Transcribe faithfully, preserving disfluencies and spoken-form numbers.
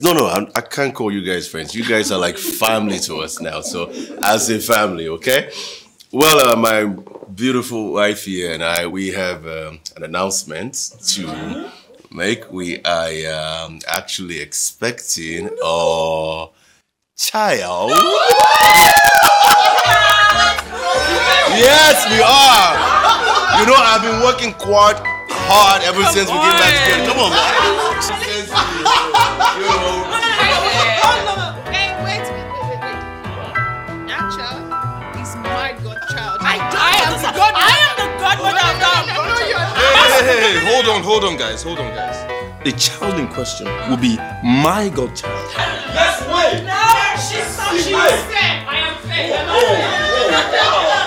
No, no, I, I can't call you guys friends. You guys are like family to us now. So as a family, okay? Well, uh, my beautiful wife here and I, we have um, an announcement to make. We are um, actually expecting a child. Yes, we are. You know, I've been working quite hard ever since we came back together. Come on, man. You know. Hey, wait, wait, wait, wait, wait. That child is my godchild. I, I am the god. I am the godmother of that. Hey, hey, hey, hold on, hold on, guys, hold on, guys. The child in question will be my godchild. Yes, wait. No, she's not. She's fair. I am fair.